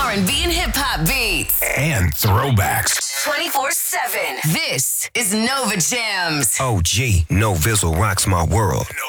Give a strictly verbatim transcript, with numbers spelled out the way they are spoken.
R and B and hip hop beats. And throwbacks. twenty-four seven. This is Nova Jams. O G, No Vizzle rocks my world.